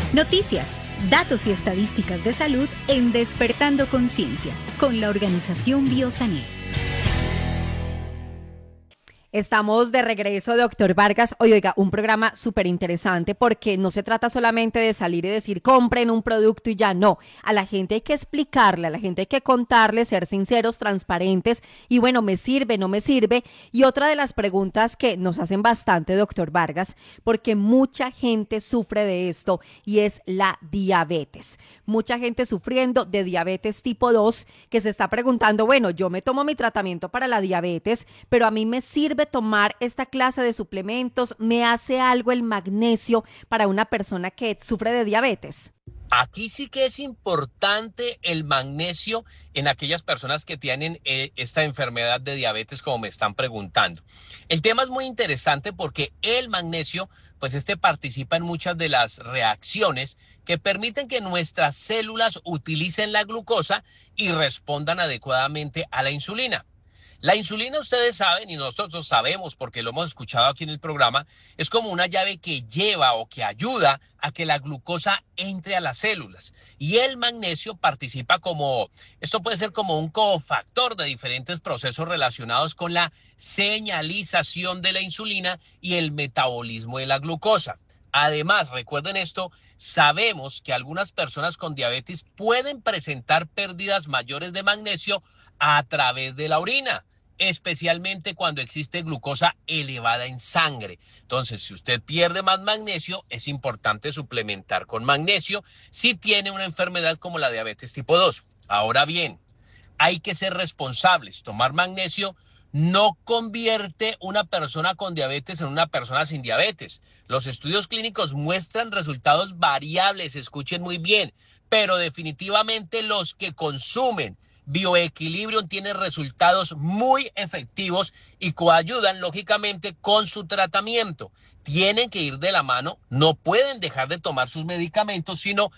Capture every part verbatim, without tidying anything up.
Noticias, datos y estadísticas de salud en Despertando Conciencia, con la organización Biosané. Estamos de regreso, doctor Vargas. Hoy, oiga, un programa súper interesante porque no se trata solamente de salir y decir compren un producto y ya no. A la gente hay que explicarle, a la gente hay que contarle, ser sinceros, transparentes y bueno, me sirve, no me sirve. Y otra de las preguntas que nos hacen bastante, doctor Vargas, porque mucha gente sufre de esto y es la diabetes. Mucha gente sufriendo de diabetes tipo dos que se está preguntando, bueno, yo me tomo mi tratamiento para la diabetes, pero a mí me sirve tomar esta clase de suplementos, ¿me hace algo el magnesio para una persona que sufre de diabetes? Aquí sí que es importante el magnesio en aquellas personas que tienen eh, esta enfermedad de diabetes, como me están preguntando. El tema es muy interesante porque el magnesio, pues este participa en muchas de las reacciones que permiten que nuestras células utilicen la glucosa y respondan adecuadamente a la insulina. La insulina, ustedes saben, y nosotros sabemos porque lo hemos escuchado aquí en el programa, es como una llave que lleva o que ayuda a que la glucosa entre a las células. Y el magnesio participa como, esto puede ser como un cofactor de diferentes procesos relacionados con la señalización de la insulina y el metabolismo de la glucosa. Además, recuerden esto, sabemos que algunas personas con diabetes pueden presentar pérdidas mayores de magnesio a través de la orina, especialmente cuando existe glucosa elevada en sangre. Entonces, si usted pierde más magnesio, es importante suplementar con magnesio si tiene una enfermedad como la diabetes tipo dos. Ahora bien, hay que ser responsables. Tomar magnesio no convierte una persona con diabetes en una persona sin diabetes. Los estudios clínicos muestran resultados variables, escuchen muy bien, pero definitivamente los que consumen Bioequilibrium tiene resultados muy efectivos y coayudan lógicamente con su tratamiento. Tienen que ir de la mano, no pueden dejar de tomar sus medicamentos, sino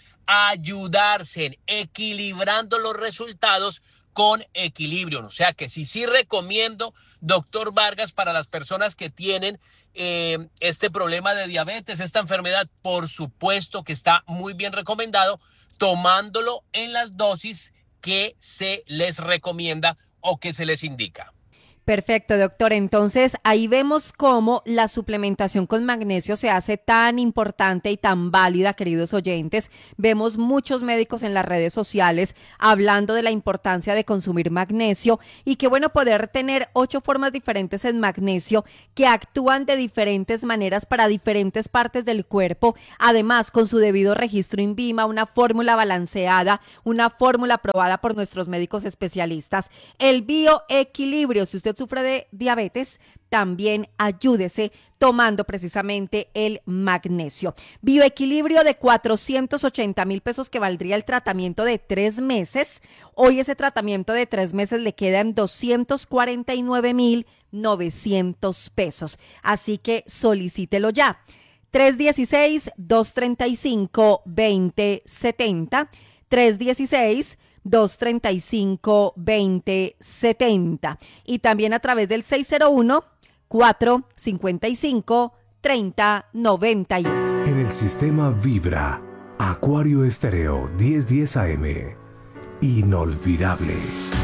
ayudarse en equilibrando los resultados con Equilibrium. O sea que sí, sí recomiendo, doctor Vargas, para las personas que tienen eh, este problema de diabetes, esta enfermedad, por supuesto que está muy bien recomendado, tomándolo en las dosis que se les recomienda o que se les indica. Perfecto, doctor. Entonces, ahí vemos cómo la suplementación con magnesio se hace tan importante y tan válida, queridos oyentes. Vemos muchos médicos en las redes sociales hablando de la importancia de consumir magnesio y qué bueno poder tener ocho formas diferentes en magnesio que actúan de diferentes maneras para diferentes partes del cuerpo. Además, con su debido registro INVIMA, una fórmula balanceada, una fórmula aprobada por nuestros médicos especialistas. El bioequilibrio, si usted sufre de diabetes, también ayúdese tomando precisamente el magnesio. Bioequilibrio de cuatrocientos ochenta mil pesos que valdría el tratamiento de tres meses. Hoy ese tratamiento de tres meses le queda en doscientos cuarenta y nueve mil novecientos pesos. Así que solicítelo ya. tres uno seis, dos tres cinco, dos cero siete cero. tres uno seis, dos tres cinco, dos cero siete cero y también a través del seis cero uno, cuatro cinco cinco, tres cero nueve uno. En el sistema Vibra, Acuario Estéreo mil diez A M. Inolvidable.